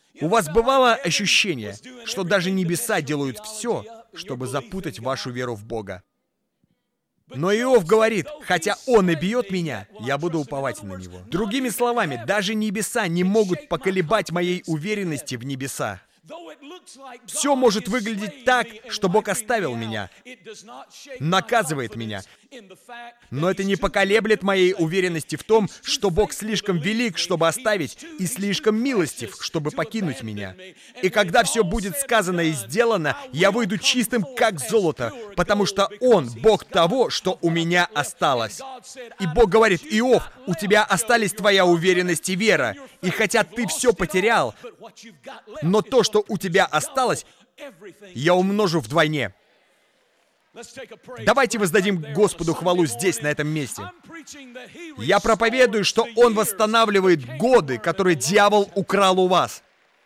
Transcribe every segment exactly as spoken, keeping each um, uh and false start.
У вас бывало ощущение, что даже небеса делают все, чтобы запутать вашу веру в Бога? Но Иов говорит, хотя он и бьет меня, я буду уповать на него. Другими словами, даже небеса не могут поколебать моей уверенности в небеса. Все может выглядеть так, что Бог оставил меня, наказывает меня. Но это не поколеблет моей уверенности в том, что Бог слишком велик, чтобы оставить, и слишком милостив, чтобы покинуть меня. И когда все будет сказано и сделано, я выйду чистым, как золото, потому что Он, Бог того, что у меня осталось. И Бог говорит, Иов, у тебя остались твоя уверенность и вера, и хотя ты все потерял, но то, что у тебя осталось, я умножу вдвойне. Давайте воздадим Господу хвалу здесь, на этом месте. Я проповедую, что Он восстанавливает годы, которые дьявол украл у вас.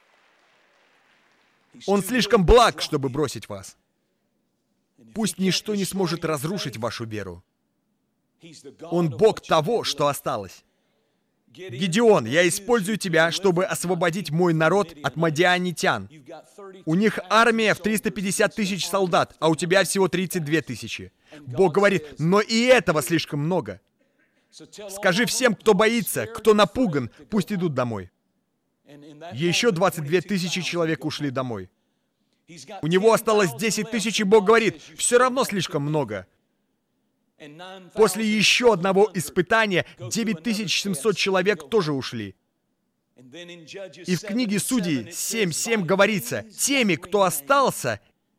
Он слишком благ, чтобы бросить вас. Пусть ничто не сможет разрушить вашу веру. Он Бог того, что осталось. Гидеон, я использую тебя, чтобы освободить мой народ от мадианитян. У них армия в триста пятьдесят тысяч солдат, а у тебя всего тридцать две тысячи. Бог говорит, но и этого слишком много. Скажи всем, кто боится, кто напуган, пусть идут домой. Еще двадцать две тысячи человек ушли домой. У него осталось десять тысяч, и Бог говорит, все равно слишком много. После еще одного испытания девять тысяч семьсот человек тоже ушли. И в книге Судей семь семь говорится, «Теми, кто остался,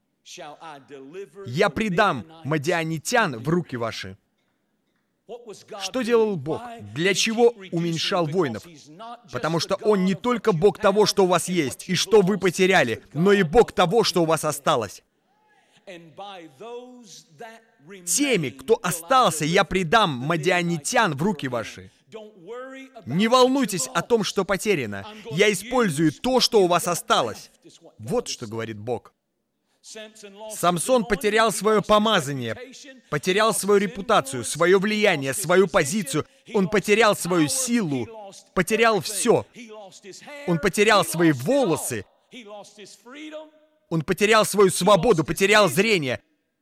я предам мадианитян в руки ваши». Что делал Бог? Для чего уменьшал воинов? Потому что Он не только Бог того, что у вас есть, и что вы потеряли, но и Бог того, что у вас осталось. Теми, кто остался, я предам мадианитян в руки ваши. Не волнуйтесь о том, что потеряно. Я использую то, что у вас осталось. Вот что говорит Бог. Самсон потерял свое помазание, потерял свою репутацию, свое влияние, свою позицию. Он потерял свою силу, потерял все. Он потерял свои волосы. Он потерял свою свободу, потерял зрение.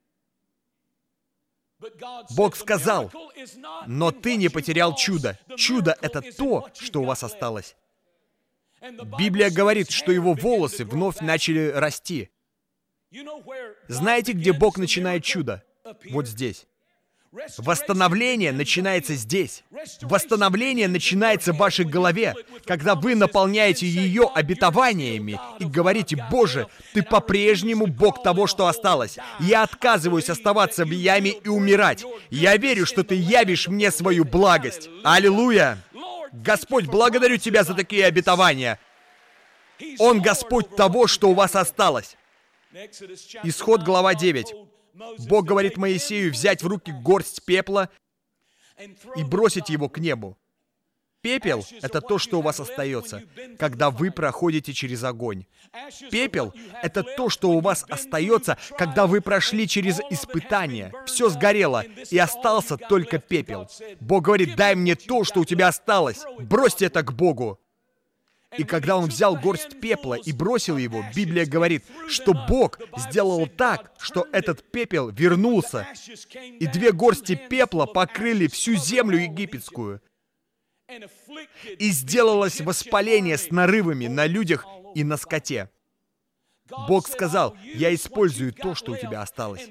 Бог сказал, но ты не потерял чудо. Чудо — это то, что у вас осталось. Библия говорит, что его волосы вновь начали расти. Знаете, где Бог начинает чудо? Вот здесь. Восстановление начинается здесь. Восстановление начинается в вашей голове, когда вы наполняете ее обетованиями и говорите, «Боже, Ты по-прежнему Бог того, что осталось. Я отказываюсь оставаться в яме и умирать. Я верю, что Ты явишь мне свою благость». Аллилуйя! Господь, благодарю Тебя за такие обетования. Он Господь того, что у вас осталось. Исход, глава девять. Бог говорит Моисею взять в руки горсть пепла и бросить его к небу. Пепел — это то, что у вас остается, когда вы проходите через огонь. Пепел — это то, что у вас остается, когда вы прошли через испытания. Все сгорело, и остался только пепел. Бог говорит, дай мне то, что у тебя осталось. Бросьте это к Богу. И когда он взял горсть пепла и бросил его, Библия говорит, что Бог сделал так, что этот пепел вернулся, и две горсти пепла покрыли всю землю египетскую. И сделалось воспаление с нарывами на людях и на скоте. Бог сказал, я использую то, что у тебя осталось.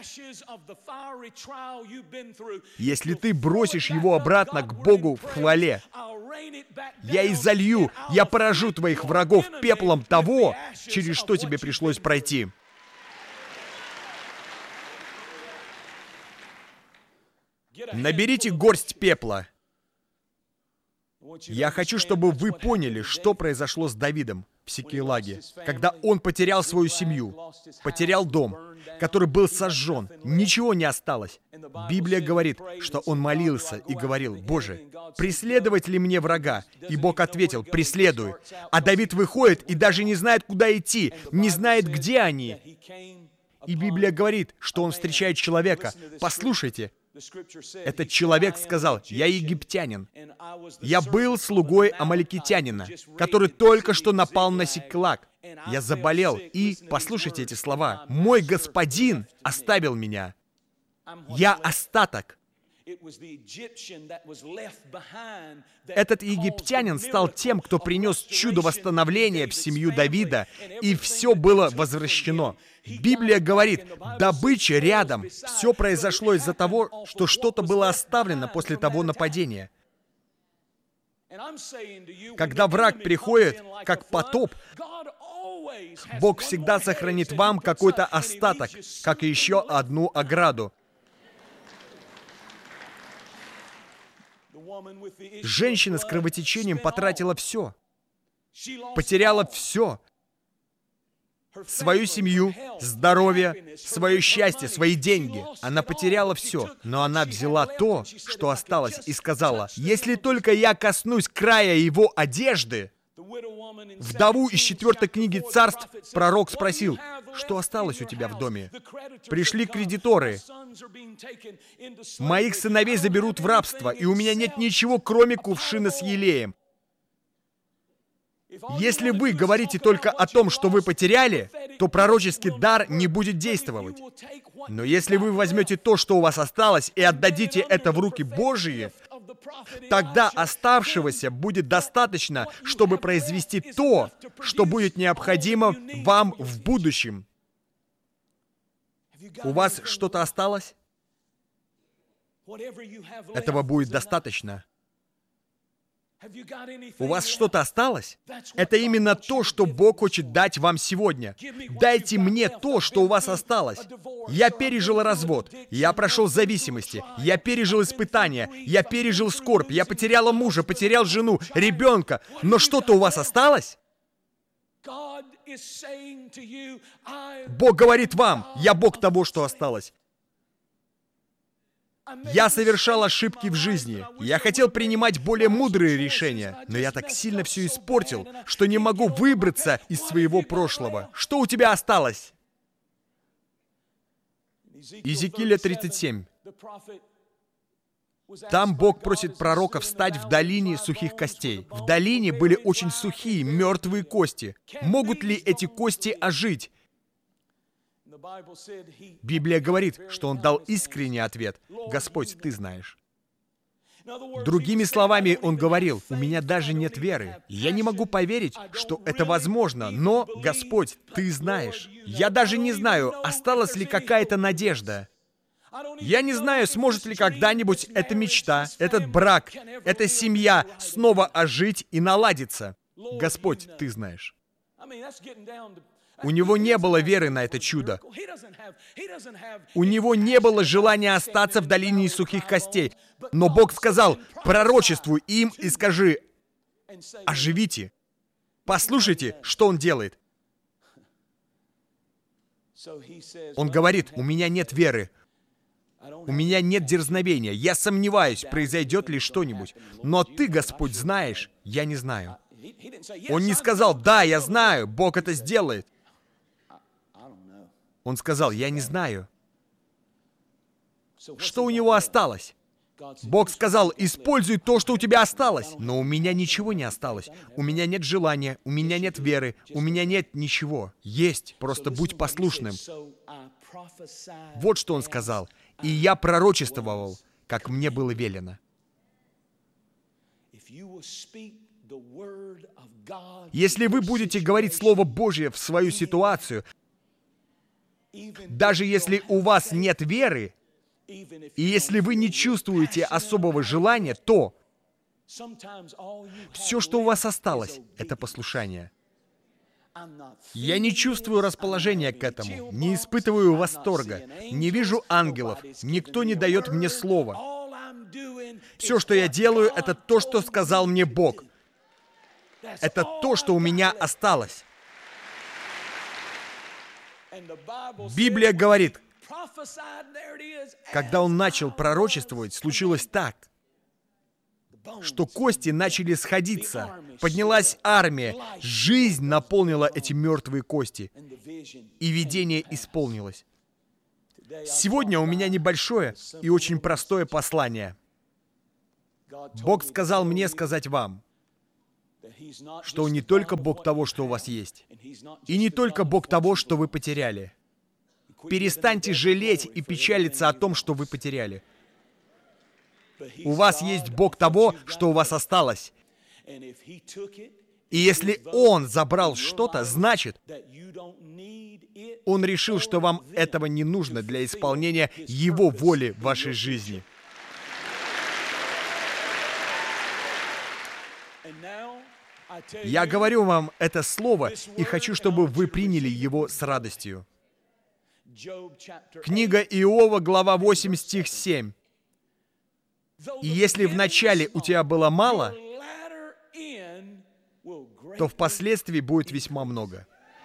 Если ты бросишь его обратно к Богу в хвале, я изолью, я поражу твоих врагов пеплом того, через что тебе пришлось пройти. Наберите горсть пепла. Я хочу, чтобы вы поняли, что произошло с Давидом в Сикейлаге, когда он потерял свою семью, потерял дом, который был сожжен, ничего не осталось. Библия говорит, что он молился и говорил, «Боже, преследовать ли мне врага?» И Бог ответил, «Преследуй». А Давид выходит и даже не знает, куда идти, не знает, где они. И Библия говорит, что он встречает человека. Послушайте, Этот человек сказал: «Я египтянин. Я был слугой амаликитянина, который только что напал на Сиклаг. Я заболел, и, послушайте эти слова, мой господин оставил меня. Я остаток». Этот египтянин стал тем, кто принес чудо восстановления в семью Давида, и все было возвращено. Библия говорит, добыча рядом. Все произошло из-за того, что что-то было оставлено после того нападения. Когда враг приходит, как потоп, Бог всегда сохранит вам какой-то остаток, как еще одну ограду. Женщина с кровотечением потратила все. Потеряла все. Свою семью, здоровье, свое счастье, свои деньги. Она потеряла все. Но она взяла то, что осталось, и сказала: «Если только я коснусь края его одежды». Вдову из четвертой книги Царств пророк спросил: «Что осталось у тебя в доме?» Пришли кредиторы. «Моих сыновей заберут в рабство, и у меня нет ничего, кроме кувшина с елеем». Если вы говорите только о том, что вы потеряли, то пророческий дар не будет действовать. Но если вы возьмете то, что у вас осталось, и отдадите это в руки Божьи, тогда оставшегося будет достаточно, чтобы произвести то, что будет необходимо вам в будущем. У вас что-то осталось? Этого будет достаточно. У вас что-то осталось? Это именно то, что Бог хочет дать вам сегодня. Дайте мне то, что у вас осталось. Я пережил развод, я прошел зависимости, я пережил испытания, я пережил скорбь, я потерял мужа, потерял жену, ребенка. Но что-то у вас осталось? Бог говорит вам: «Я Бог того, что осталось». Я совершал ошибки в жизни. Я хотел принимать более мудрые решения, но я так сильно все испортил, что не могу выбраться из своего прошлого. Что у тебя осталось? Иезекииля тридцать семь. Там Бог просит пророка встать в долине сухих костей. В долине были очень сухие, мертвые кости. Могут ли эти кости ожить? Библия говорит, что он дал искренний ответ: «Господь, ты знаешь». Другими словами, он говорил: «У меня даже нет веры. Я не могу поверить, что это возможно, но, Господь, ты знаешь. Я даже не знаю, осталась ли какая-то надежда. Я не знаю, сможет ли когда-нибудь эта мечта, этот брак, эта семья снова ожить и наладиться. Господь, ты знаешь». У него не было веры на это чудо. У него не было желания остаться в долине сухих костей. Но Бог сказал: «Пророчествуй им и скажи: оживите». Послушайте, что он делает. Он говорит: «У меня нет веры. У меня нет дерзновения. Я сомневаюсь, произойдет ли что-нибудь. Но ты, Господь, знаешь, я не знаю». Он не сказал: «Да, я знаю, Бог это сделает». Он сказал: «Я не знаю». Что у него осталось? Бог сказал: «Используй то, что у тебя осталось». Но у меня ничего не осталось. У меня нет желания, у меня нет веры, у меня нет ничего. Есть, просто будь послушным. Вот что он сказал. «И я пророчествовал, как мне было велено». Если вы будете говорить Слово Божье в свою ситуацию, даже если у вас нет веры, и если вы не чувствуете особого желания, то все, что у вас осталось, это послушание. Я не чувствую расположения к этому, не испытываю восторга, не вижу ангелов, никто не дает мне слова. Все, что я делаю, это то, что сказал мне Бог. Это то, что у меня осталось. Библия говорит, когда он начал пророчествовать, случилось так, что кости начали сходиться, поднялась армия, жизнь наполнила эти мертвые кости, и видение исполнилось. Сегодня у меня небольшое и очень простое послание. Бог сказал мне сказать вам, что Он не только Бог того, что у вас есть, и не только Бог того, что вы потеряли. Перестаньте жалеть и печалиться о том, что вы потеряли. У вас есть Бог того, что у вас осталось. И если Он забрал что-то, значит, Он решил, что вам этого не нужно для исполнения Его воли в вашей жизни. Я говорю вам это слово и хочу, чтобы вы приняли его с радостью. Книга Иова, глава восемь, стих семь. «И если вначале у тебя было мало, то впоследствии будет весьма много».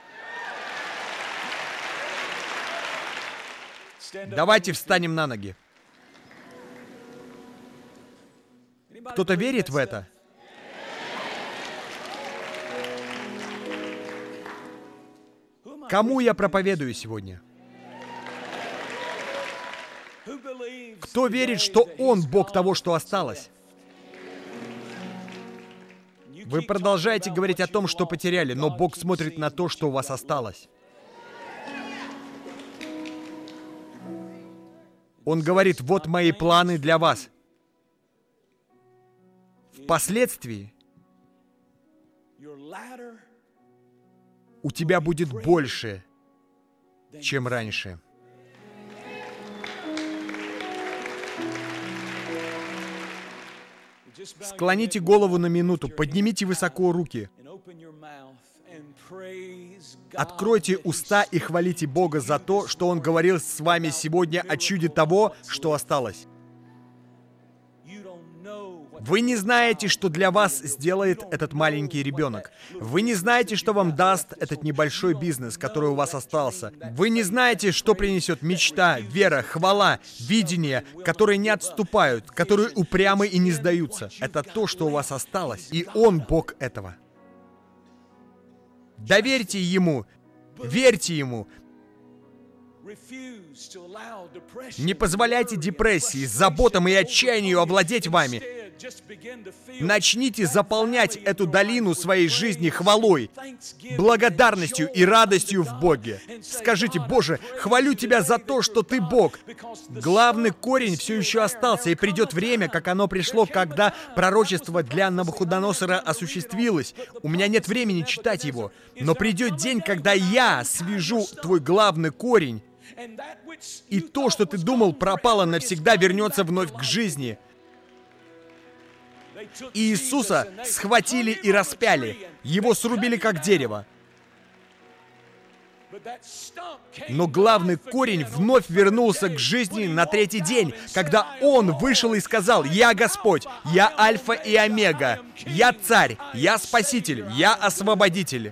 Давайте встанем на ноги. Кто-то верит в это? Кому я проповедую сегодня? Кто верит, что Он Бог того, что осталось? Вы продолжаете говорить о том, что потеряли, но Бог смотрит на то, что у вас осталось. Он говорит: вот мои планы для вас. Впоследствии у тебя будет больше, чем раньше. Склоните голову на минуту, поднимите высоко руки. Откройте уста и хвалите Бога за то, что Он говорил с вами сегодня о чуде того, что осталось. Вы не знаете, что для вас сделает этот маленький ребенок. Вы не знаете, что вам даст этот небольшой бизнес, который у вас остался. Вы не знаете, что принесет мечта, вера, хвала, видение, которые не отступают, которые упрямы и не сдаются. Это то, что у вас осталось, и Он Бог этого. Доверьте Ему, верьте Ему. Не позволяйте депрессии, заботам и отчаянию овладеть вами. Начните заполнять эту долину своей жизни хвалой, благодарностью и радостью в Боге. Скажите: Боже, хвалю Тебя за то, что Ты Бог. Главный корень все еще остался, и придет время, как оно пришло, когда пророчество для Навуходоносора осуществилось. У меня нет времени читать его, но придет день, когда я свяжу твой главный корень, и то, что ты думал, пропало навсегда, вернется вновь к жизни. Иисуса схватили и распяли. Его срубили как дерево. Но главный корень вновь вернулся к жизни на третий день, когда Он вышел и сказал: «Я Господь, Я Альфа и Омега, Я Царь, Я Спаситель, Я Освободитель».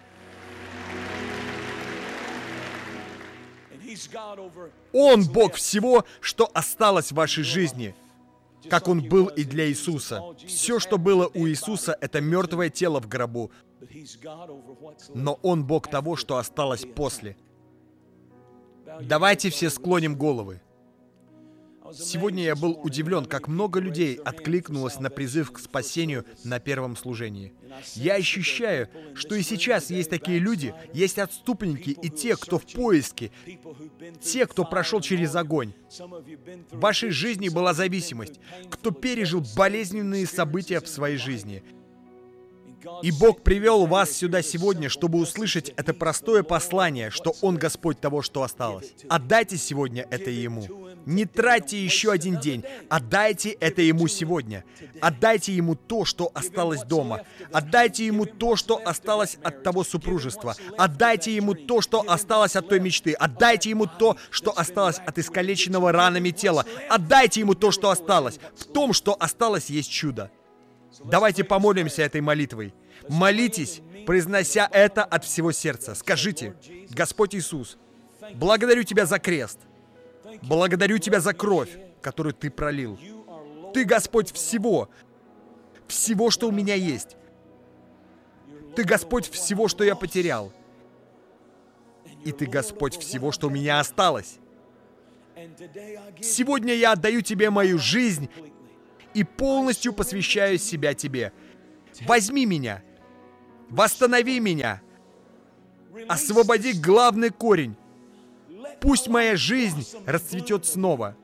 Он Бог всего, что осталось в вашей жизни, как Он был и для Иисуса. Все, что было у Иисуса, это мертвое тело в гробу. Но Он Бог того, что осталось после. Давайте все склоним головы. Сегодня я был удивлен, как много людей откликнулось на призыв к спасению на первом служении. Я ощущаю, что и сейчас есть такие люди, есть отступники и те, кто в поиске, те, кто прошел через огонь. В вашей жизни была зависимость, кто пережил болезненные события в своей жизни. И Бог привел вас сюда сегодня, чтобы услышать это простое послание, что Он Господь того, что осталось. Отдайте сегодня это Ему. Не тратьте еще один день. Отдайте это Ему сегодня. Отдайте Ему то, что осталось дома. Отдайте Ему то, что осталось от того супружества. Отдайте Ему то, что осталось от той мечты. Отдайте Ему то, что осталось от искалеченного ранами тела. Отдайте Ему то, что осталось. В том, что осталось, есть чудо. Давайте помолимся этой молитвой. Молитесь, произнося это от всего сердца. Скажите: Господь Иисус, благодарю Тебя за крест. Благодарю Тебя за кровь, которую Ты пролил. Ты Господь всего, всего, что у меня есть. Ты Господь всего, что я потерял. И Ты Господь всего, что у меня осталось. Сегодня я отдаю Тебе мою жизнь и полностью посвящаю себя Тебе. Возьми меня, восстанови меня, освободи главный корень. Пусть моя жизнь расцветет снова.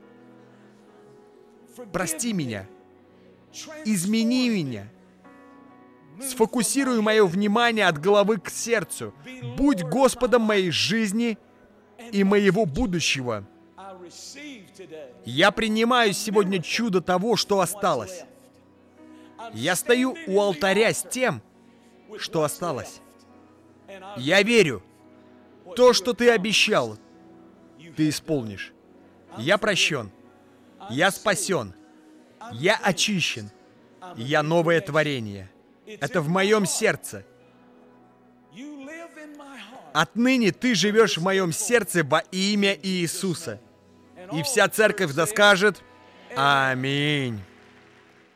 Прости меня, измени меня. Сфокусируй мое внимание от головы к сердцу. Будь Господом моей жизни и моего будущего. Я принимаю сегодня чудо того, что осталось. Я стою у алтаря с тем, что осталось. Я верю, то, что Ты обещал, Ты исполнишь. Я прощен. Я спасен. Я очищен. Я новое творение. Это в моем сердце. Отныне Ты живешь в моем сердце во имя Иисуса. И вся церковь да скажет: Аминь.